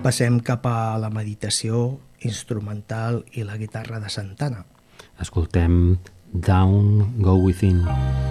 passem cap a la meditació instrumental i la guitarra de Santana. Escoltem Down, Go Within.